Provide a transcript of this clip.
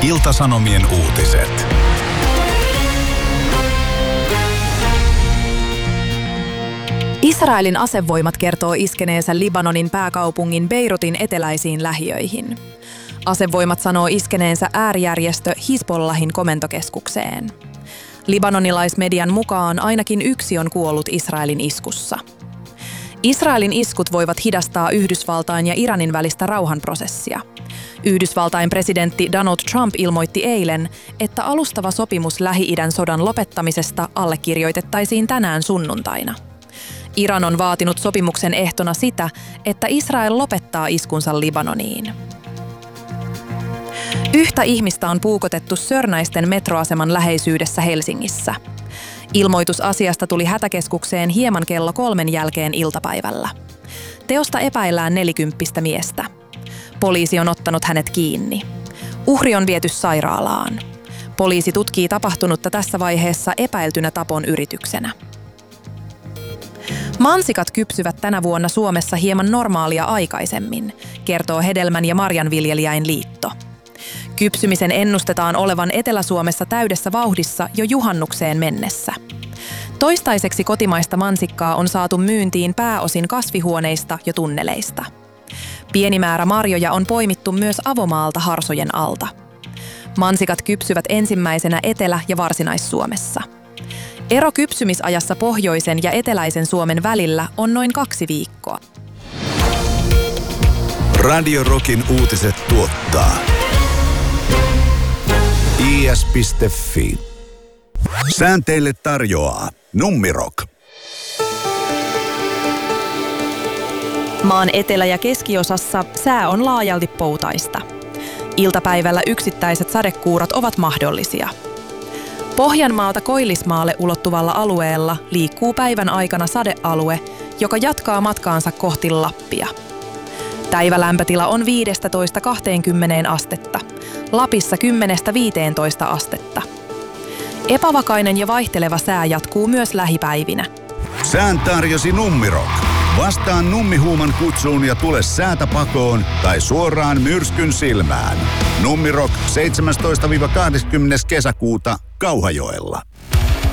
Ilta-Sanomien uutiset. Israelin asevoimat kertoo iskeneensä Libanonin pääkaupungin Beirutin eteläisiin lähiöihin. Asevoimat sanoo iskeneensä äärijärjestö Hizbollahin komentokeskukseen. Libanonilaismedian mukaan ainakin yksi on kuollut Israelin iskussa. Israelin iskut voivat hidastaa Yhdysvaltain ja Iranin välistä rauhanprosessia. Yhdysvaltain presidentti Donald Trump ilmoitti eilen, että alustava sopimus Lähi-idän sodan lopettamisesta allekirjoitettaisiin tänään sunnuntaina. Iran on vaatinut sopimuksen ehtona sitä, että Israel lopettaa iskunsa Libanoniin. Yhtä ihmistä on puukotettu Sörnäisten metroaseman läheisyydessä Helsingissä. Ilmoitus asiasta tuli hätäkeskukseen hieman kello 3 jälkeen iltapäivällä. Teosta epäillään 40 miestä. Poliisi on ottanut hänet kiinni. Uhri on viety sairaalaan. Poliisi tutkii tapahtunutta tässä vaiheessa epäiltynä tapon yrityksenä. Mansikat kypsyvät tänä vuonna Suomessa hieman normaalia aikaisemmin, kertoo Hedelmän- ja Marjanviljelijäin liitto. Kypsymisen ennustetaan olevan Etelä-Suomessa täydessä vauhdissa jo juhannukseen mennessä. Toistaiseksi kotimaista mansikkaa on saatu myyntiin pääosin kasvihuoneista ja tunneleista. Pieni määrä marjoja on poimittu myös avomaalta harsojen alta. Mansikat kypsyvät ensimmäisenä Etelä- ja Varsinais-Suomessa. Ero kypsymisajassa pohjoisen ja eteläisen Suomen välillä on noin 2 viikkoa. Radio Rockin uutiset tuottaa is.fi. Säänteille tarjoaa Nummirock. Maan etelä- ja keskiosassa sää on laajalti poutaista. Iltapäivällä yksittäiset sadekuurat ovat mahdollisia. Pohjanmaalta Koillismaalle ulottuvalla alueella liikkuu päivän aikana sadealue, joka jatkaa matkaansa kohti Lappia. Päivälämpötila on 15–20 astetta, Lapissa 10–15 astetta. Epävakainen ja vaihteleva sää jatkuu myös lähipäivinä. Sään tarjosi Nummirock. Vastaan nummihuuman kutsuun ja tule säätä pakoon tai suoraan myrskyn silmään. Nummirock 17–20. kesäkuuta Kauhajoella.